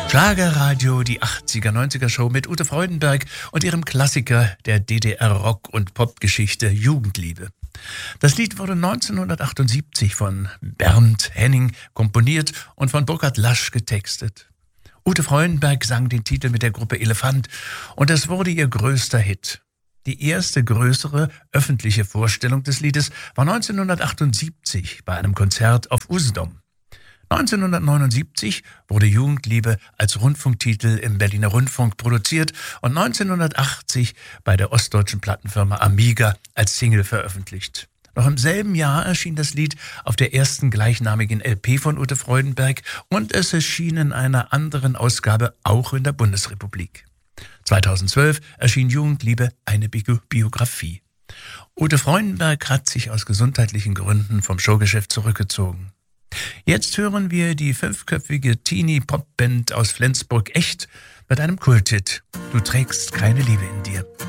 Schlagerradio, die 80er-90er-Show mit Ute Freudenberg und ihrem Klassiker der DDR-Rock- und Popgeschichte Jugendliebe. Das Lied wurde 1978 von Bernd Henning komponiert und von Burkhard Lasch getextet. Ute Freudenberg sang den Titel mit der Gruppe Elefant und es wurde ihr größter Hit. Die erste größere öffentliche Vorstellung des Liedes war 1978 bei einem Konzert auf Usedom. 1979 wurde Jugendliebe als Rundfunktitel im Berliner Rundfunk produziert und 1980 bei der ostdeutschen Plattenfirma Amiga als Single veröffentlicht. Noch im selben Jahr erschien das Lied auf der ersten gleichnamigen LP von Ute Freudenberg und es erschien in einer anderen Ausgabe auch in der Bundesrepublik. 2012 erschien Jugendliebe eine Biografie. Ute Freudenberg hat sich aus gesundheitlichen Gründen vom Showgeschäft zurückgezogen. Jetzt hören wir die 5-köpfige Teenie-Pop-Band aus Flensburg Echt mit einem Kulthit. Du trägst keine Liebe in dir.